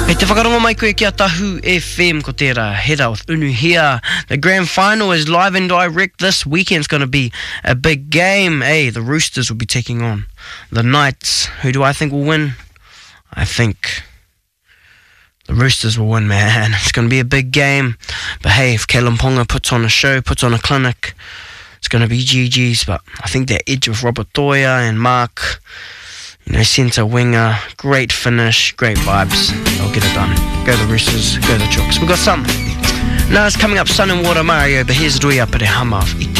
Kei te whakarongo mai koe ki a Tahu FM ko tērā hera with Unu here. The grand final is live and direct this weekend. It's going to be a big game. Hey, the Roosters will be taking on the Knights. Who do I think will win? I think the Roosters will win, man. It's going to be a big game. But hey, if Kalyn Ponga puts on a show, puts on a clinic, it's going to be GG's. But I think that edge of Robert Toia and Mark, centre winger, great finish, great vibes. They'll get it done. Go the Roosters, go the Chooks. We've got some. Now it's coming up, Sun and Water Mario, but here's Rui Apare Hama.